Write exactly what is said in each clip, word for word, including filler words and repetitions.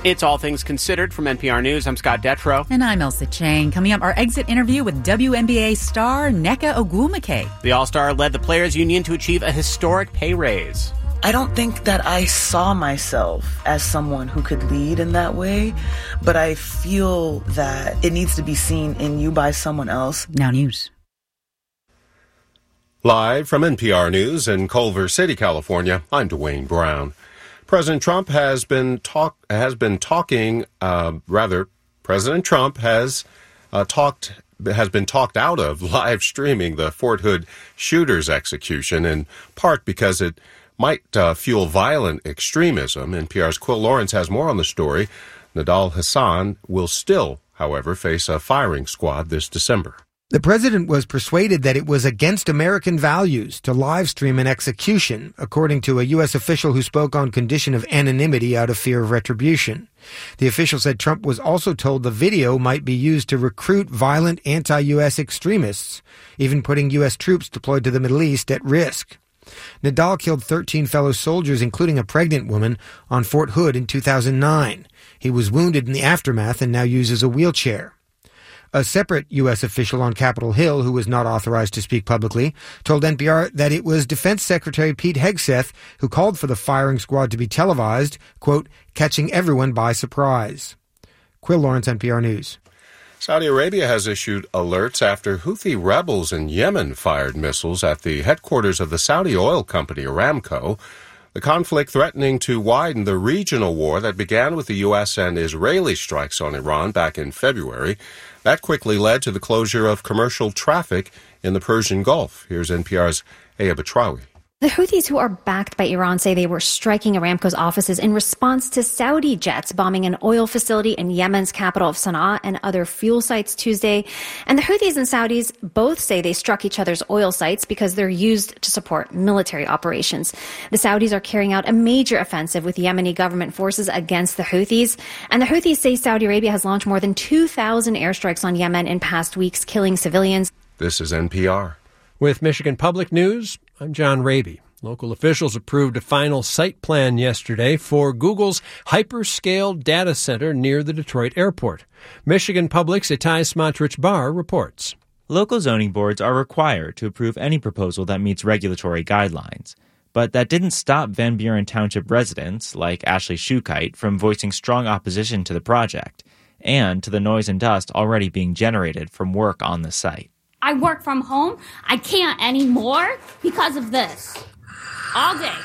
It's All Things Considered from N P R News. I'm Scott Detrow. And I'm Elsa Chang. Coming up, our exit interview with W N B A star Nneka Ogwumike. The All-Star led the Players Union to achieve a historic pay raise. I don't think that I saw myself as someone who could lead in that way, but I feel that it needs to be seen in you by someone else. Now news. Live from N P R News in Culver City, California, I'm Dwayne Brown. President Trump has been talk has been talking. Uh, rather, President Trump has uh, talked has been talked out of live streaming the Fort Hood shooter's execution, in part because it might uh, fuel violent extremism. N P R's Quill Lawrence has more on the story. Nidal Hasan will still, however, face a firing squad this December. The president was persuaded that it was against American values to live stream an execution, according to a U S official who spoke on condition of anonymity out of fear of retribution. The official said Trump was also told the video might be used to recruit violent anti-U S extremists, even putting U S troops deployed to the Middle East at risk. Nidal killed thirteen fellow soldiers, including a pregnant woman, on Fort Hood in two thousand nine. He was wounded in the aftermath and now uses a wheelchair. A separate U S official on Capitol Hill, who was not authorized to speak publicly, told N P R that it was Defense Secretary Pete Hegseth who called for the firing squad to be televised, quote, catching everyone by surprise. Quill Lawrence, N P R News. Saudi Arabia has issued alerts after Houthi rebels in Yemen fired missiles at the headquarters of the Saudi oil company Aramco. The conflict threatening to widen the regional war that began with the U S and Israeli strikes on Iran back in February. That quickly led to the closure of commercial traffic in the Persian Gulf. Here's N P R's Aya Batrawi. The Houthis, who are backed by Iran, say they were striking Aramco's offices in response to Saudi jets bombing an oil facility in Yemen's capital of Sana'a and other fuel sites Tuesday. And the Houthis and Saudis both say they struck each other's oil sites because they're used to support military operations. The Saudis are carrying out a major offensive with Yemeni government forces against the Houthis. And the Houthis say Saudi Arabia has launched more than two thousand airstrikes on Yemen in past weeks, killing civilians. This is N P R. With Michigan Public News, I'm John Raby. Local officials approved a final site plan yesterday for Google's hyperscale data center near the Detroit airport. Michigan Public's Itai Smotrich-Bar reports. Local zoning boards are required to approve any proposal that meets regulatory guidelines. But that didn't stop Van Buren Township residents, like Ashley Shukite, from voicing strong opposition to the project and to the noise and dust already being generated from work on the site. I work from home. I can't anymore because of this. All day.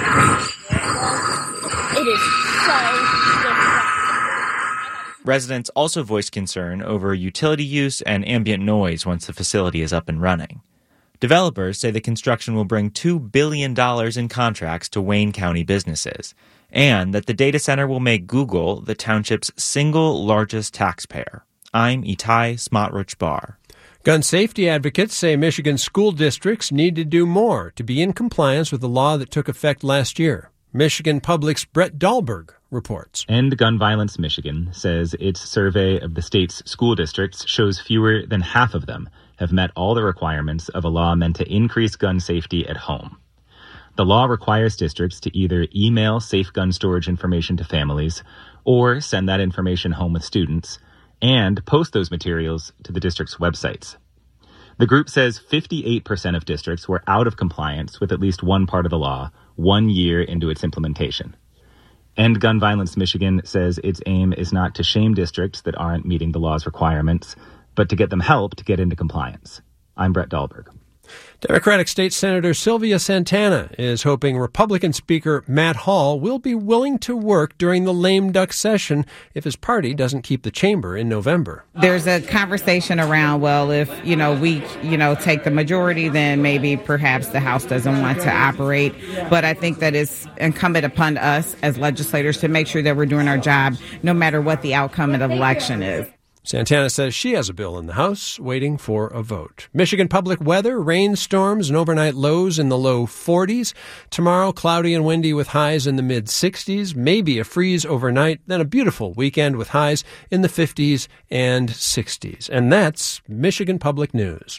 It is so different. Residents also voiced concern over utility use and ambient noise once the facility is up and running. Developers say the construction will bring two billion dollars in contracts to Wayne County businesses, and that the data center will make Google the township's single largest taxpayer. I'm Itai Smotrich-Bar. Gun safety advocates say Michigan school districts need to do more to be in compliance with the law that took effect last year. Michigan Public's Brett Dahlberg reports. End Gun Violence Michigan says its survey of the state's school districts shows fewer than half of them have met all the requirements of a law meant to increase gun safety at home. The law requires districts to either email safe gun storage information to families or send that information home with students, and post those materials to the district's websites. The group says fifty-eight percent of districts were out of compliance with at least one part of the law one year into its implementation. End Gun Violence Michigan says its aim is not to shame districts that aren't meeting the law's requirements, but to get them help to get into compliance. I'm Brett Dahlberg. Democratic State Senator Sylvia Santana is hoping Republican Speaker Matt Hall will be willing to work during the lame duck session if his party doesn't keep the chamber in November. There's a conversation around, well, if, you know, we, you know, take the majority, then maybe perhaps the House doesn't want to operate. But I think that it's incumbent upon us as legislators to make sure that we're doing our job no matter what the outcome of the election is. Santana says she has a bill in the House waiting for a vote. Michigan Public weather, rainstorms and overnight lows in the low forties. Tomorrow, cloudy and windy with highs in the mid-sixties. Maybe a freeze overnight, then a beautiful weekend with highs in the fifties and sixties. And that's Michigan Public News.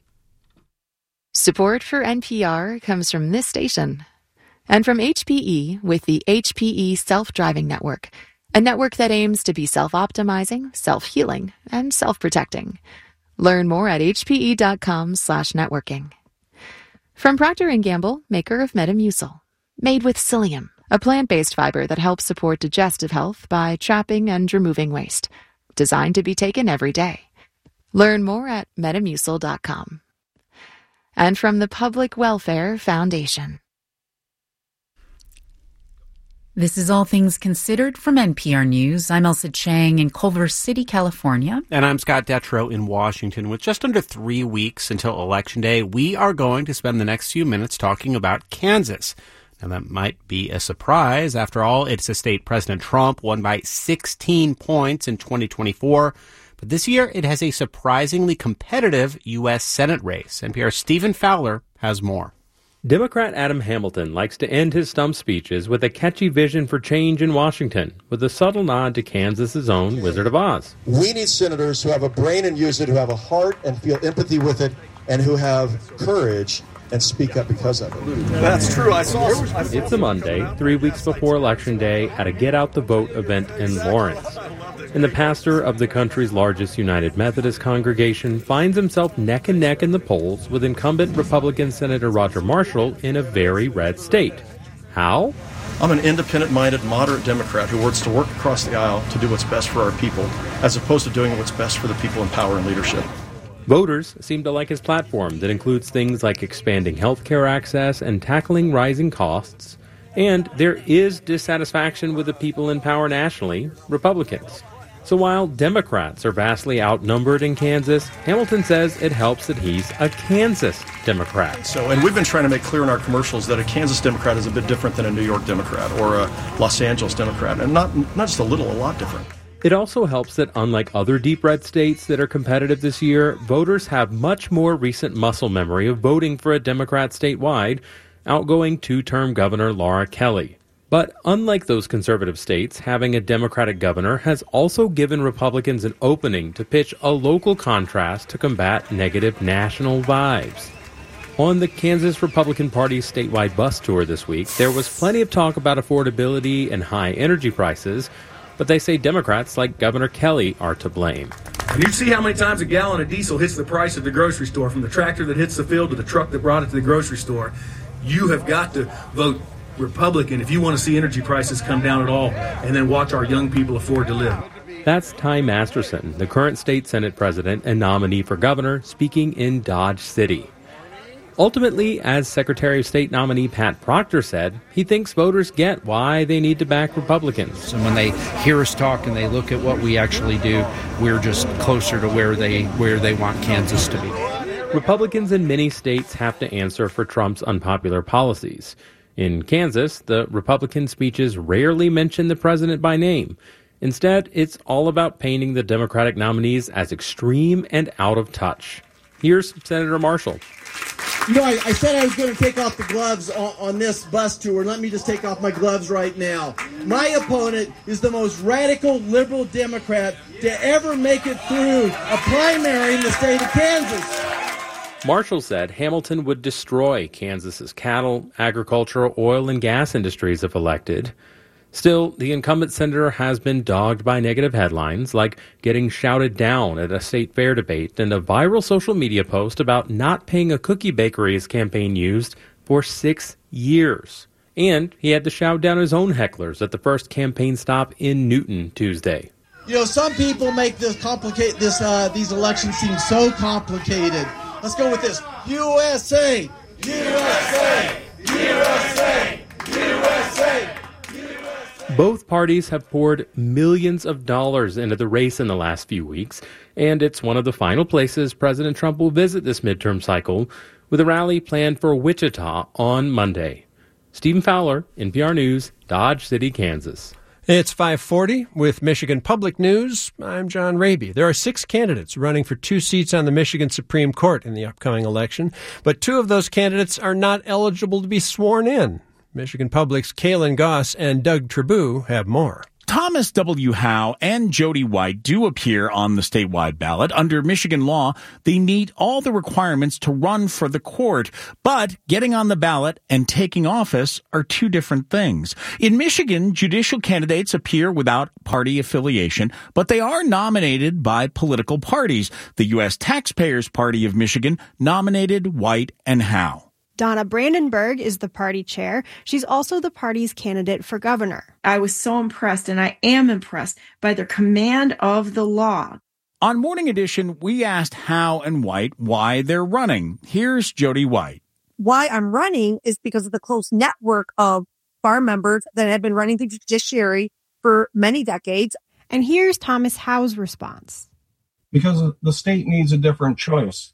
Support for N P R comes from this station and from H P E with the H P E Self-Driving Network. a network that aims to be self-optimizing, self-healing, and self-protecting. Learn more at hpe.com slash networking. From Procter and Gamble, maker of Metamucil. Made with psyllium, a plant-based fiber that helps support digestive health by trapping and removing waste. Designed to be taken every day. Learn more at metamucil dot com. And from the Public Welfare Foundation. This is All Things Considered from N P R News. I'm Elsa Chang in Culver City, California. And I'm Scott Detrow in Washington. With just under three weeks until Election Day, we are going to spend the next few minutes talking about Kansas. Now, that might be a surprise. After all, it's a state President Trump won by sixteen points in twenty twenty-four. But this year, it has a surprisingly competitive U S Senate race. N P R's Stephen Fowler has more. Democrat Adam Hamilton likes to end his stump speeches with a catchy vision for change in Washington, with a subtle nod to Kansas's own Wizard of Oz. We need senators who have a brain and use it, who have a heart and feel empathy with it, and who have courage and speak up because of it. That's true. I saw. It's a Monday, three weeks before Election Day, at a Get Out the Vote event in Lawrence. And the pastor of the country's largest United Methodist congregation finds himself neck and neck in the polls with incumbent Republican Senator Roger Marshall in a very red state. How? I'm an independent-minded, moderate Democrat who wants to work across the aisle to do what's best for our people, as opposed to doing what's best for the people in power and leadership. Voters seem to like his platform that includes things like expanding health care access and tackling rising costs. And there is dissatisfaction with the people in power nationally, Republicans. So while Democrats are vastly outnumbered in Kansas, Hamilton says it helps that he's a Kansas Democrat. So, and we've been trying to make clear in our commercials that a Kansas Democrat is a bit different than a New York Democrat or a Los Angeles Democrat, and not not just a little, a lot different. It also helps that unlike other deep red states that are competitive this year, voters have much more recent muscle memory of voting for a Democrat statewide, outgoing two-term Governor Laura Kelly. But unlike those conservative states, having a Democratic governor has also given Republicans an opening to pitch a local contrast to combat negative national vibes. On the Kansas Republican Party's statewide bus tour this week, there was plenty of talk about affordability and high energy prices, but they say Democrats like Governor Kelly are to blame. And you see how many times a gallon of diesel hits the price at the grocery store, from the tractor that hits the field to the truck that brought it to the grocery store. You have got to vote Republican if you want to see energy prices come down at all, and then watch our young people afford to live. That's Ty Masterson, the current state Senate president and nominee for governor, speaking in Dodge City. Ultimately, as Secretary of State nominee Pat Proctor said, he thinks voters get why they need to back Republicans. And when they hear us talk and they look at what we actually do, we're just closer to where they where they want Kansas to be. Republicans in many states have to answer for Trump's unpopular policies. In Kansas, the Republican speeches rarely mention the president by name. Instead, it's all about painting the Democratic nominees as extreme and out of touch. Here's Senator Marshall. You know, I, I said I was going to take off the gloves on, on this bus tour. Let me just take off my gloves right now. My opponent is the most radical liberal Democrat to ever make it through a primary in the state of Kansas. Marshall said Hamilton would destroy Kansas's cattle, agriculture, oil, and gas industries if elected. Still, the incumbent senator has been dogged by negative headlines, like getting shouted down at a state fair debate and a viral social media post about not paying a cookie bakery his campaign used for six years. And he had to shout down his own hecklers at the first campaign stop in Newton Tuesday. You know, some people make this complicate this uh, these elections seem so complicated. Let's go with this. U S A! U S A! U S A! U S A! Both parties have poured millions of dollars into the race in the last few weeks, and it's one of the final places President Trump will visit this midterm cycle, with a rally planned for Wichita on Monday. Stephen Fowler, N P R News, Dodge City, Kansas. It's five forty with Michigan Public News. I'm John Raby. There are six candidates running for two seats on the Michigan Supreme Court in the upcoming election, but two of those candidates are not eligible to be sworn in. Michigan Public's Kaylin Goss and Doug Trabue have more. Thomas W. Howe and Jody White do appear on the statewide ballot. Under Michigan law, they meet all the requirements to run for the court, but getting on the ballot and taking office are two different things. In Michigan, judicial candidates appear without party affiliation, but they are nominated by political parties. The U S Taxpayers Party of Michigan nominated White and Howe. Donna Brandenburg is the party chair. She's also the party's candidate for governor. I was so impressed, and I am impressed by their command of the law. On Morning Edition, we asked Howe and White why they're running. Here's Jody White. Why I'm running is because of the close network of bar members that have been running the judiciary for many decades. And here's Thomas Howe's response. Because the state needs a different choice.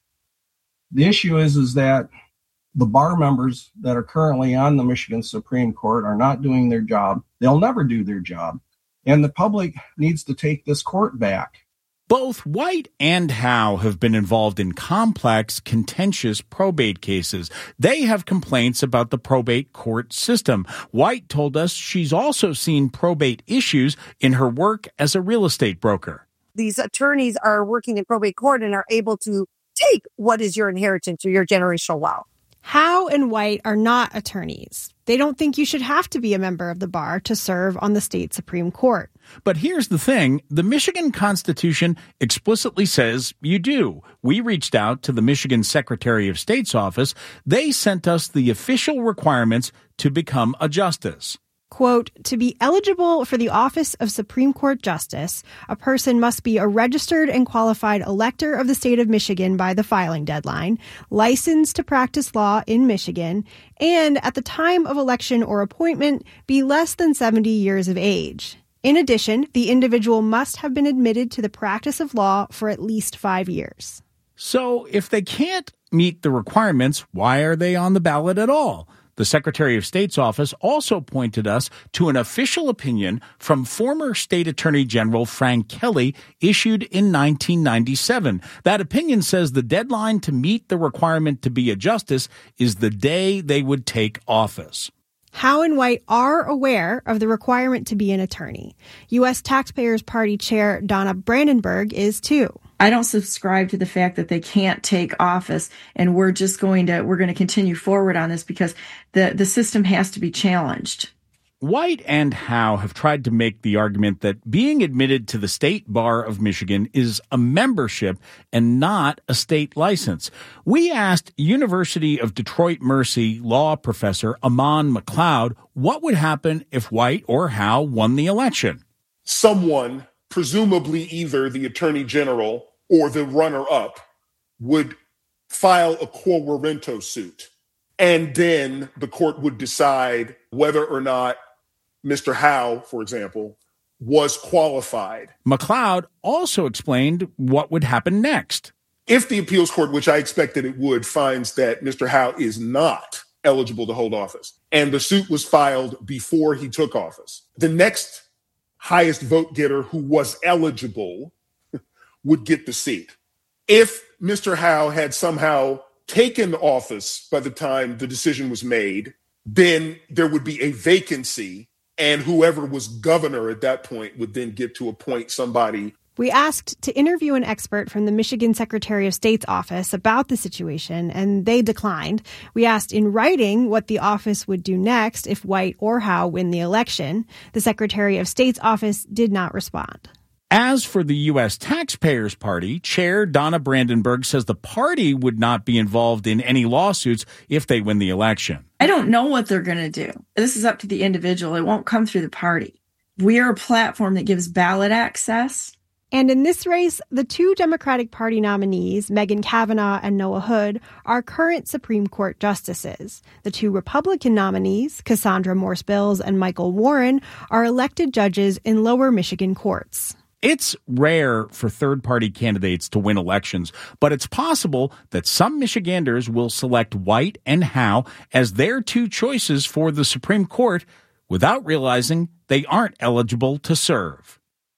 The issue is, is that the bar members that are currently on the Michigan Supreme Court are not doing their job. They'll never do their job. And the public needs to take this court back. Both White and Howe have been involved in complex, contentious probate cases. They have complaints about the probate court system. White told us she's also seen probate issues in her work as a real estate broker. These attorneys are working in probate court and are able to take what is your inheritance or your generational wealth. Howe and White are not attorneys. They don't think you should have to be a member of the bar to serve on the state Supreme Court. But here's the thing. The Michigan Constitution explicitly says you do. We reached out to the Michigan Secretary of State's office. They sent us the official requirements to become a justice. Quote, to be eligible for the office of Supreme Court Justice, a person must be a registered and qualified elector of the state of Michigan by the filing deadline, licensed to practice law in Michigan, and at the time of election or appointment, be less than seventy years of age. In addition, the individual must have been admitted to the practice of law for at least five years. So if they can't meet the requirements, why are they on the ballot at all? The Secretary of State's office also pointed us to an official opinion from former State Attorney General Frank Kelly issued in nineteen ninety-seven. That opinion says the deadline to meet the requirement to be a justice is the day they would take office. Howe and White are aware of the requirement to be an attorney. U S Taxpayers Party Chair Donna Brandenburg is too. I don't subscribe to the fact that they can't take office, and we're just going to we're going to continue forward on this because the, the system has to be challenged. White and Howe have tried to make the argument that being admitted to the State Bar of Michigan is a membership and not a state license. We asked University of Detroit Mercy law professor Aman McLeod what would happen if White or Howe won the election. Someone, presumably either the Attorney General or the runner-up, would file a quo warranto suit. And then the court would decide whether or not Mister Howe, for example, was qualified. McLeod also explained what would happen next. If the appeals court, which I expected it would, finds that Mister Howe is not eligible to hold office, and the suit was filed before he took office, the next highest vote getter who was eligible would get the seat. If Mister Howe had somehow taken office by the time the decision was made, then there would be a vacancy, and whoever was governor at that point would then get to appoint somebody. We asked to interview an expert from the Michigan Secretary of State's office about the situation, and they declined. We asked in writing what the office would do next if White or Howe win the election. The Secretary of State's office did not respond. As for the U S Taxpayers Party, Chair Donna Brandenburg says the party would not be involved in any lawsuits if they win the election. I don't know what they're going to do. This is up to the individual. It won't come through the party. We are a platform that gives ballot access. And in this race, the two Democratic Party nominees, Megan Kavanaugh and Noah Hood, are current Supreme Court justices. The two Republican nominees, Cassandra Morse-Bills and Michael Warren, are elected judges in lower Michigan courts. It's rare for third-party candidates to win elections, but it's possible that some Michiganders will select White and Howe as their two choices for the Supreme Court without realizing they aren't eligible to serve.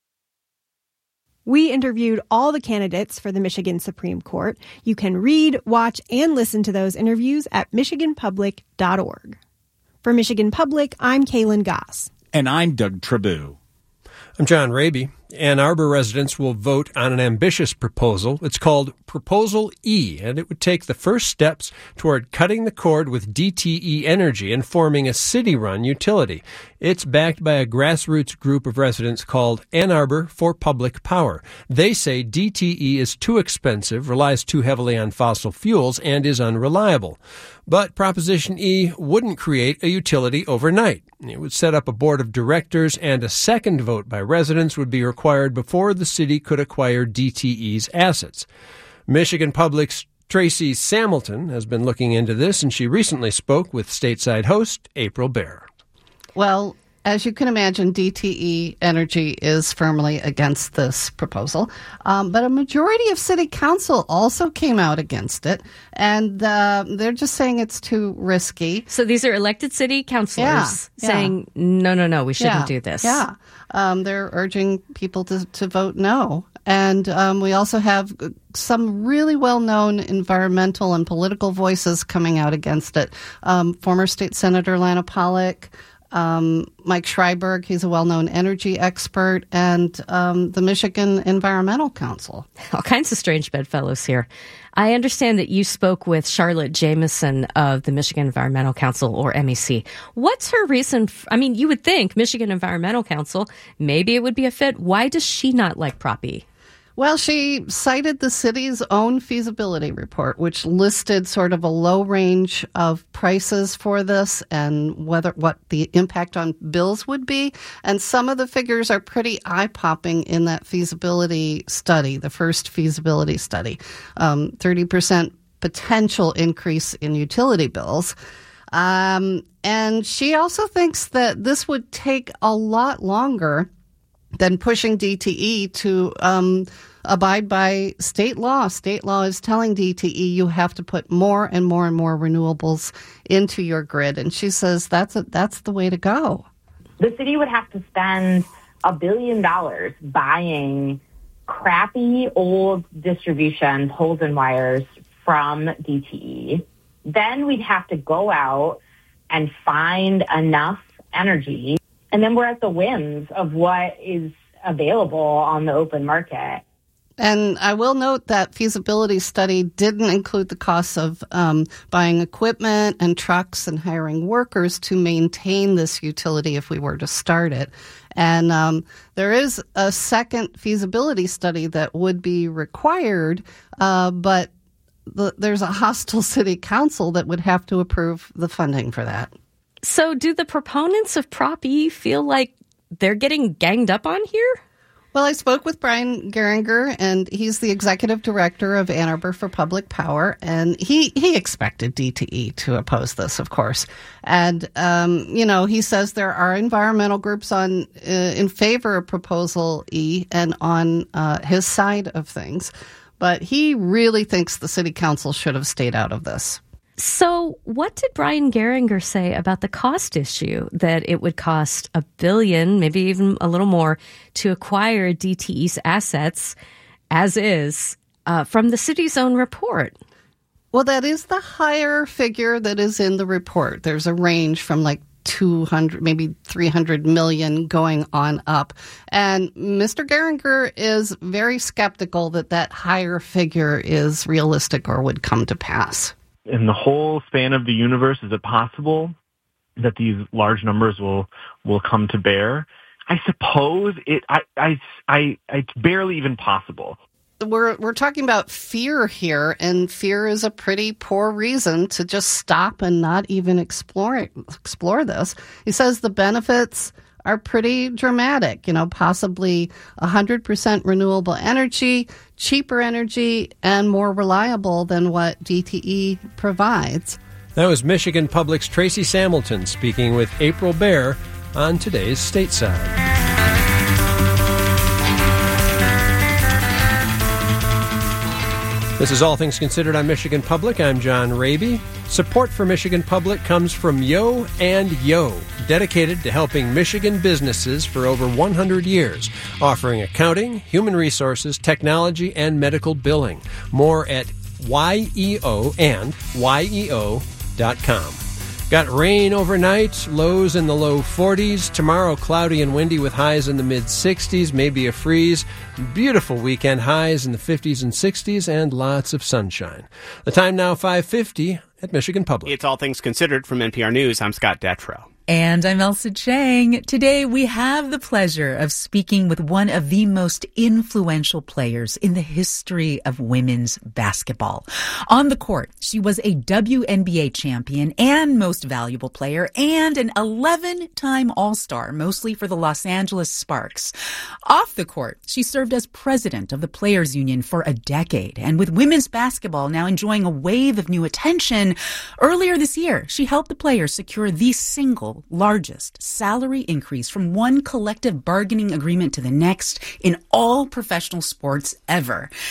We interviewed all the candidates for the Michigan Supreme Court. You can read, watch, and listen to those interviews at michigan public dot org. For Michigan Public, I'm Kaylin Goss. And I'm Doug Trabue. I'm John Raby. Ann Arbor residents will vote on an ambitious proposal. It's called Proposal E, and it would take the first steps toward cutting the cord with D T E Energy and forming a city-run utility. It's backed by a grassroots group of residents called Ann Arbor for Public Power. They say D T E is too expensive, relies too heavily on fossil fuels, and is unreliable. But Proposition E wouldn't create a utility overnight. It would set up a board of directors, and a second vote by residents would be required before the city could acquire D T E's assets. Michigan Public's Tracy Samilton has been looking into this, and she recently spoke with stateside host April Baer. Well, as you can imagine, D T E Energy is firmly against this proposal. Um, but a majority of city council also came out against it. And uh, they're just saying it's too risky. So these are elected city councilors yeah, saying, yeah. no, no, no, we shouldn't yeah, do this. Yeah. Um, they're urging people to, to vote no. And um, we also have some really well-known environmental and political voices coming out against it. Um, former State Senator Lana Pollock, Um, Mike Schreiberg, he's a well-known energy expert, and um, the Michigan Environmental Council. All kinds of strange bedfellows here. I understand that you spoke with Charlotte Jameson of the Michigan Environmental Council, or M E C. What's her reason? F- I mean, you would think Michigan Environmental Council, maybe it would be a fit. Why does she not like Prop E? Well, she cited the city's own feasibility report, which listed sort of a low range of prices for this and whether what the impact on bills would be. And some of the figures are pretty eye-popping in that feasibility study, the first feasibility study. Um, thirty percent potential increase in utility bills. Um, and she also thinks that this would take a lot longer than pushing D T E to um, abide by state law. State law is telling D T E you have to put more and more and more renewables into your grid. And she says that's a, that's the way to go. The city would have to spend a billion dollars buying crappy old distribution poles and wires from D T E. Then we'd have to go out and find enough energy. And then we're at the whims of what is available on the open market. And I will note that feasibility study didn't include the costs of um, buying equipment and trucks and hiring workers to maintain this utility if we were to start it. And um, there is a second feasibility study that would be required, uh, but the, there's a hostile city council that would have to approve the funding for that. So do the proponents of Prop E feel like they're getting ganged up on here? Well, I spoke with Brian Geringer, and he's the executive director of Ann Arbor for Public Power, and he, he expected D T E to oppose this, of course. And, um, you know, he says there are environmental groups on uh, in favor of Proposal E and on uh, his side of things. But he really thinks the city council should have stayed out of this. So what did Brian Geringer say about the cost issue, that it would cost a billion, maybe even a little more, to acquire D T E's assets as is uh, from the city's own report? Well, that is the higher figure that is in the report. There's a range from like two hundred, maybe three hundred million going on up. And Mister Geringer is very skeptical that that higher figure is realistic or would come to pass. In the whole span of the universe, is it possible that these large numbers will will come to bear? I suppose it. I. I. I. It's barely even possible. We're we're talking about fear here, and fear is a pretty poor reason to just stop and not even explore explore this. He says the benefits are pretty dramatic, you know, possibly one hundred percent renewable energy, cheaper energy, and more reliable than what D T E provides. That was Michigan Public's Tracy Samilton speaking with April Baer on today's Stateside. This is All Things Considered on Michigan Public. I'm John Raby. Support for Michigan Public comes from Yo and Yo, dedicated to helping Michigan businesses for over one hundred years, offering accounting, human resources, technology, and medical billing. More at Y E O and Y E O dot com. Got rain overnight, lows in the low forties. Tomorrow, cloudy and windy with highs in the mid sixties, maybe a freeze. Beautiful weekend, highs in the fifties and sixties, and lots of sunshine. The time now, five fifty at Michigan Public. It's All Things Considered from N P R News. I'm Scott Detrow. And I'm Elsa Chang. Today we have the pleasure of speaking with one of the most influential players in the history of women's basketball. On the court, she was a W N B A champion and most valuable player and an eleven-time All-Star, mostly for the Los Angeles Sparks. Off the court, she served as president of the Players Union for a decade. And with women's basketball now enjoying a wave of new attention, earlier this year, she helped the players secure the single largest salary increase from one collective bargaining agreement to the next in all professional sports ever.